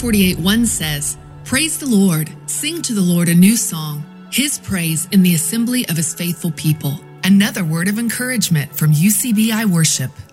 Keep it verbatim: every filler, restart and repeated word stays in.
forty-eight one says, "Praise the Lord, sing to the Lord a new song, his praise in the assembly of his faithful people." Another word of encouragement from U C B I Worship.